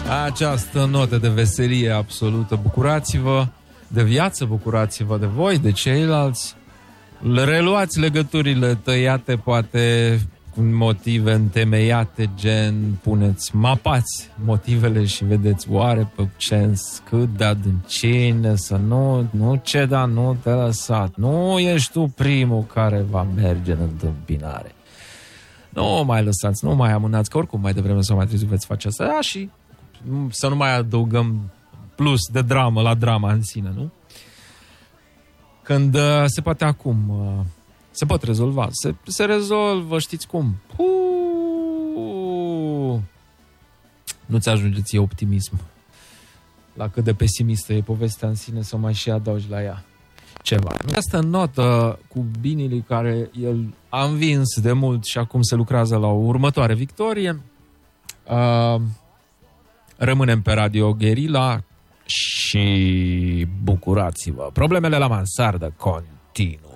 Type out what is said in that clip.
Această notă de veselie absolută. Bucurați-vă de viață, bucurați-vă de voi, de ceilalți. Reluați legăturile tăiate, poate cu motive întemeiate, gen mapați motivele și vedeți oare pe sens cât de adâncine, să nu ceda, nu te lăsat. Nu ești tu primul care va merge în întâmpinare. Nu mai lăsați, nu mai amânați, că oricum mai devreme sau mai târziu veți face asta. Și să nu mai adăugăm plus de dramă la drama în sine, nu? Când se poate acum, se pot rezolva. Se rezolvă, știți cum? Nu-ți ajunge ție optimism. La cât de pesimistă e povestea în sine, să mai și adaugi la ea ceva. Această notă cu Binili, care el a învins de mult și acum se lucrează la o următoare victorie. Rămânem pe Radio Guerilla și bucurați-vă. Problemele la mansardă continuă.